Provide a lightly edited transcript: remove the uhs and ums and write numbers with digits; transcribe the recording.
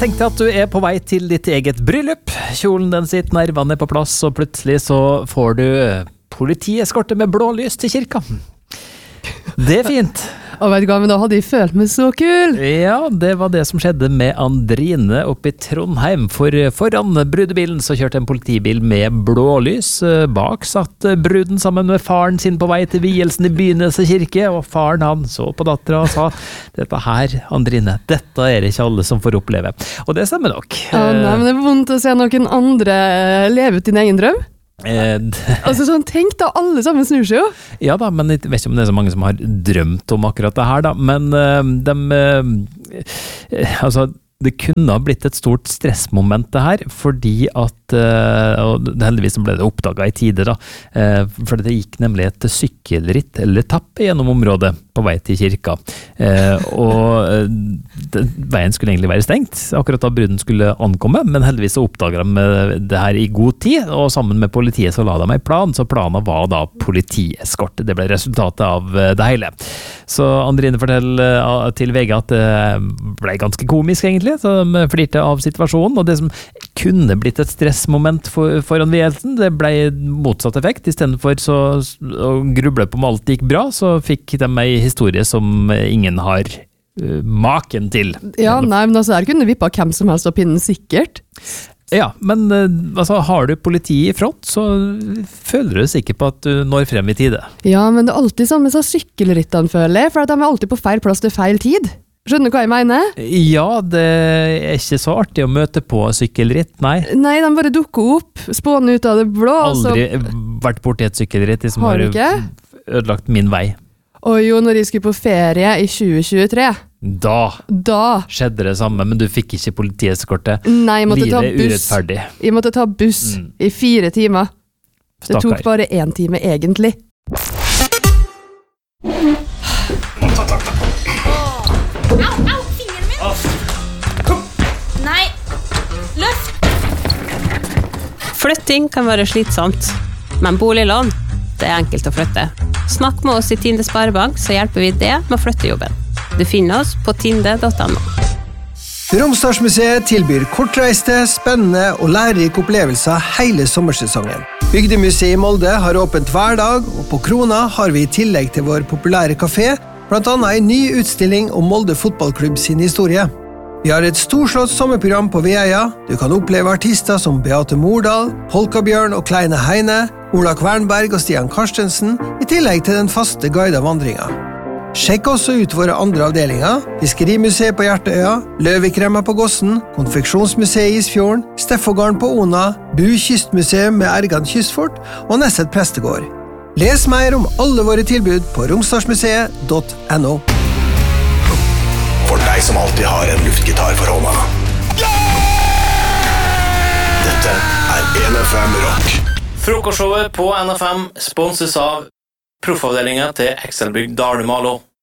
Tenkte at du på vei til ditt eget bryllup. Kjolen den sitter, nervene på plass, og plutselig så får du politieskorte med blå lys til kirka. Det fint. Og vet du hva, men da hadde jeg følt meg så kul. Ja, det var det som skjedde med Andrine oppe i Trondheim. For foran brudebilen så kjørte en politibil med blålys. Bak satt bruden sammen med faren sin på vei til vielsen i Byneset kirke, og faren han så på datteren og sa, dette her, Andrine, dette det ikke alle som får oppleve. Og det stemmer nok. Nei, men det vondt å se noen andre leve ut din egen drøm. Altså sånn, tenk da, alle sammen snur seg jo. Ja da, men jeg vet ikke om det så mange som har drømt om akkurat det her da, men altså, det kunne ha blitt et stort stressmoment det her, fordi at, og heldigvis ble det oppdaget i tide da, for det gikk nemlig et sykkelritt eller etappe gjennom området på vei til kirka, og veien skulle egentlig være stengt, akkurat da bruden skulle ankomme, men heldigvis så oppdaget de det her i god tid, og sammen med politiet så la de en plan, så planen var da politieskort. Det ble resultatet av det hele. Så Andrine forteller til VG at det ble ganske komisk egentlig, så de flirte av situasjonen, og det som kunne blitt et stressmoment foran vielsen, det ble motsatt effekt. I stedet for å gruble på om alt gikk bra, så fikk de en historie som ingen har maken til. Ja, nei, men altså, der kunne vippet hvem som helst av pinnen sikkert. Ja, men altså, har du politiet i front, så føler du sikkert på at du når frem i tide. Ja, men det alltid sånn med så sykkelryttene, føler jeg, for at de alltid på feil plass til feil tid. Skjønner du hva jeg mener? Ja, det ikke så artig å møte på sykkelritt, nei. Nei, de bare dukker opp, spåner ut av det blå. Aldri vært borti et sykkelritt som har ødelagt min vei. Og jo, når jeg skulle på ferie i 2023. Da skjedde det samme, men du fikk ikke politieskortet. Nei, jeg måtte ta buss. Urettferdig. Jeg måtte ta buss i 4 timer. Det tok bare 1 time egentlig. Au, fingeren min! Nei, løft! Flytting kan være slitsomt, men boliglån, det enkelt å flytte. Snakk med oss i Tinde Sparebank, så hjelper vi det med å flytte jobben. Du finner oss på tinde.no. Romsdalsmuseet tilbyr kortreiste, spennende og lærerike opplevelser hele sommersesongen. Bygdemuseet i Molde har åpent hver dag, og på Krona har vi i tillegg til vår populære kafé, blant annet en ny utstilling om Molde fotballklubb sin historie. Vi har et storslått sommerprogram på Veia. Du kan oppleve artister som Beate Mordal, Polkabjørn og Kleine Heine, Ola Kvernberg og Stian Karstensen, i tillegg til den faste guidet vandringa. Sjekk også ut våre andre avdelinger: Fiskerimuseet på Hjertøya, Løvikremma på Gossen, Konfeksjonsmuseet i Isfjorden, Steffogården på Ona, Bu Kystmuseum med Ergan Kystfort og Nesset Prestegård. Les mer om alle våre tilbud på romsdalsmuseet.no. For deg som alltid har en luftgitar for hånda. Dette 1FM Rock. Frokostshowet på NFM sponses av proffavdelingen til Excelbygg Dalumalo.